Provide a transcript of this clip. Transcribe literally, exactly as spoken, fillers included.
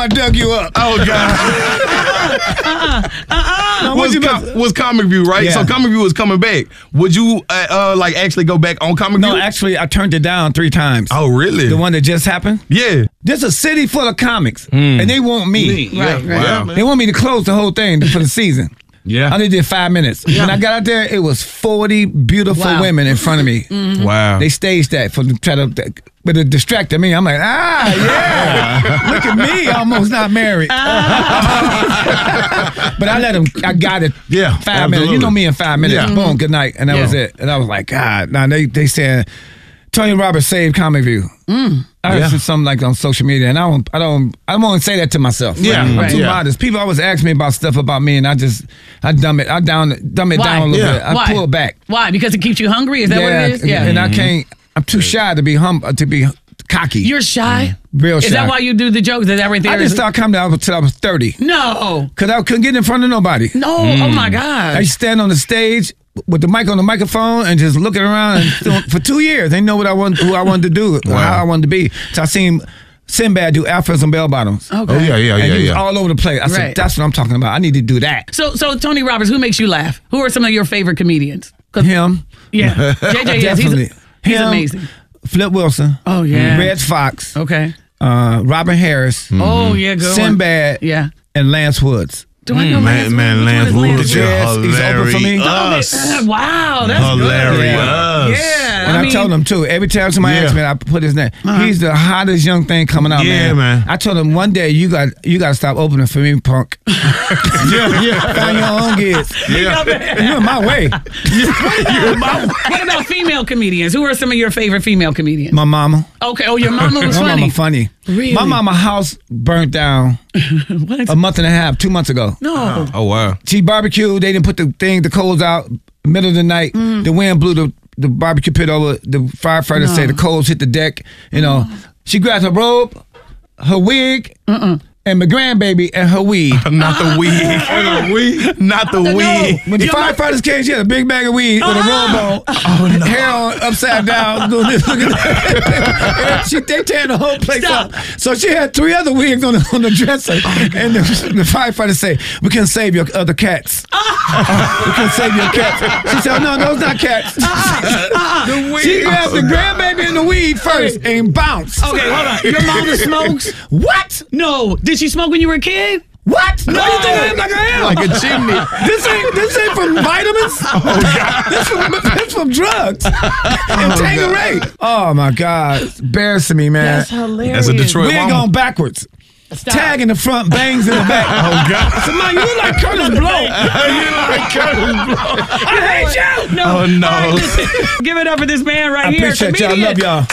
I dug you up. Oh, God. uh-uh. Uh-uh. Was, com- was Comic View, right? Yeah. So Comic View was coming back. Would you, uh, uh, like, actually go back on Comic View? No, actually, I turned it down three times. Oh, really? The one that just happened? Yeah. There's a city full of comics, and they want me. Right, Yeah, right. wow. They want me to close the whole thing for the season. Yeah. I only did five minutes. When I got out there, it was forty beautiful Wow. women in front of me. Wow. They staged that for the try to, but it distracted me. I'm like, ah, yeah. Look at me, almost not married. But I let them. I got it. Yeah, five minutes. You know me in five minutes. Yeah. Boom, good night, and that Yeah. was it. And I was like, God. Now they they said Tony Roberts saved Comic View. Mm. I heard Yeah. something like on social media, and I don't, I don't, I don't want to say that to myself. Yeah, I'm right. too Yeah. modest. People always ask me about stuff about me, and I just, I dumb it, I down, dumb it Why? down a little Yeah. bit. I Why? pull it back. Why? Because it keeps you hungry? Is that what it is? and, Yeah. and I can't. I'm too shy to be humble, to be cocky. You're shy? Real Is shy. that why you do the jokes? Is that right there? I didn't start coming down until I was thirty, No. cause I couldn't get in front of nobody. No. Oh, my I God. used to stand on the stage with the mic on the microphone and just looking around and still, for two years. They know what I want, who I wanted to do, or how I wanted to be. So I seen Sinbad do Alphas and bell bottoms. Okay. Oh, yeah, yeah, and yeah, he was yeah. all over the place. I said, Right. that's what I'm talking about. I need to do that. So, so Tony Roberts, who makes you laugh? Who are some of your favorite comedians? 'Cause- Him, Yeah. J J, yes, he's, definitely. he's Him, amazing. Flip Wilson. Oh, yeah. Red Fox. Okay. Uh, Robin Harris. Oh, yeah, good one. Sinbad. Yeah. And Lance Woods. Do I know Lance Man, man, Woods? Lance Which one is Woods is Yes, he's open for me. hilarious. Uh, wow, that's Hilarious. good. Yeah. And I, mean, told him too. Every time somebody Yeah. asks me, I put his name. He's the hottest young thing coming out, Yeah, man. man. I told him one day you got you got to stop opening for me, punk. Yeah, yeah. Find your own gigs. Yeah. You're in my way. what about female comedians? Who are some of your favorite female comedians? My mama. Okay. Oh, your mama was My funny. mama funny. Really? My mama house burnt down What? a month and a half, two months ago. No. Oh, wow. She barbecued. They didn't put the thing, the coals out middle of the night. Mm. The wind blew the, the barbecue pit over. The firefighters say the coals hit the deck. You know, she grabbed her robe, her wig, and my grandbaby and her weed. Not the weed. Not the weed. Not the weed. When the firefighters came, she had a big bag of weed with a robe on, Oh, no. hair on, upside down, doing this. Look at that. she, they tearing the whole place Stop. up. So she had three other wigs on the, on the dresser. And the, the firefighters say, we can save your other cats. we can save your cats. She said, no, those not cats. The weed. She grabbed the grandbaby and the weed first and bounced. Okay, hold on. Your mama smokes? What? No. Did she smoke when you were a kid? What? No, you think I am like I am? Like a chimney. This ain't this ain't from vitamins. Oh God! This from this from drugs and Tanqueray. Oh my God! It's embarrassing me, man. That's hilarious. That's a Detroit Wig mama. on backwards. Stop. Tag in the front, bangs in the back. Oh, God. So, man, you look like Curtis Blow. You like Curtis Blow. I hate you. No. Oh, no. All right, listen. Give it up for this man right I here. appreciate y'all. comedian Love y'all.